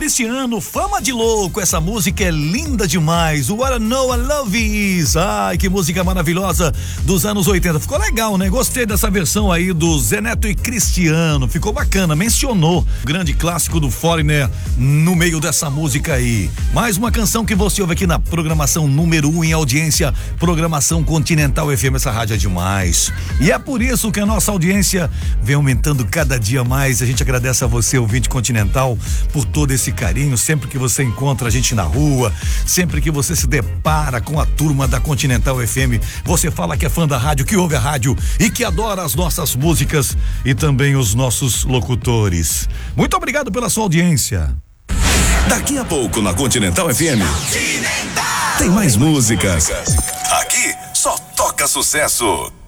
Cristiano, Fama de Louco, essa música é linda demais, What I Know I Love Is, ai que música maravilhosa dos anos 80, ficou legal, né? Gostei dessa versão aí do Zé Neto e Cristiano, ficou bacana, mencionou o grande clássico do Foreigner no meio dessa música aí. Mais uma canção que você ouve aqui na programação número 1 em audiência, programação Continental FM, essa rádio é demais. E é por isso que a nossa audiência vem aumentando cada dia mais. A gente agradece a você, ouvinte Continental, por todo esse carinho, sempre que você encontra a gente na rua, sempre que você se depara com a turma da Continental FM, você fala que é fã da rádio, que ouve a rádio e que adora as nossas músicas e também os nossos locutores. Muito obrigado pela sua audiência. Daqui a pouco na Continental FM tem mais músicas. Aqui só toca sucesso.